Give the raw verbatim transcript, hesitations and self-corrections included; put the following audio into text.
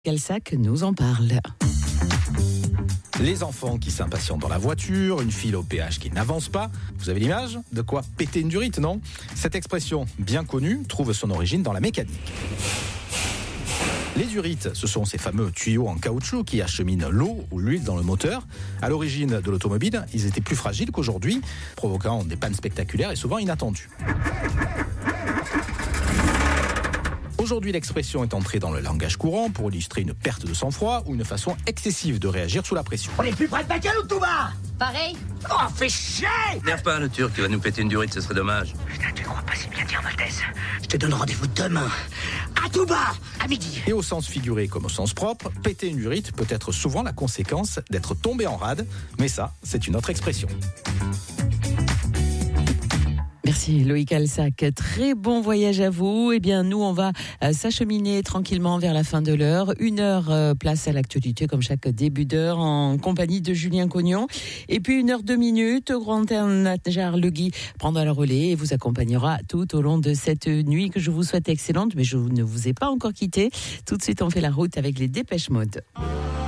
Calsac nous en parle. Les enfants qui s'impatientent dans la voiture, une file au péage qui n'avance pas. Vous avez l'image ? De quoi péter une durite, non ? Cette expression bien connue trouve son origine dans la mécanique. Les durites, ce sont ces fameux tuyaux en caoutchouc qui acheminent l'eau ou l'huile dans le moteur. À l'origine de l'automobile, ils étaient plus fragiles qu'aujourd'hui, provoquant des pannes spectaculaires et souvent inattendues. Aujourd'hui, l'expression est entrée dans le langage courant pour illustrer une perte de sang-froid ou une façon excessive de réagir sous la pression. On est plus près de Bakel ou de Touba ? Pareil. Oh, fais chier ! Nerve pas le Turc qui va nous péter une durite, ce serait dommage. Putain, tu crois pas si bien dire, Maltese ? Je te donne rendez-vous demain, à Touba, à midi. Et au sens figuré comme au sens propre, péter une durite peut être souvent la conséquence d'être tombé en rade, mais ça, c'est une autre expression. Merci Loïc Calsac, très bon voyage à vous. Eh bien nous on va euh, s'acheminer tranquillement vers la fin de l'heure. Une heure euh, place à l'actualité comme chaque début d'heure en compagnie de Julien Cognon. Et puis une heure deux minutes, Grand Najar Le Guy prendra le relais et vous accompagnera tout au long de cette nuit que je vous souhaite excellente. Mais je ne vous ai pas encore quitté. Tout de suite on fait la route avec les Dépêche Mode.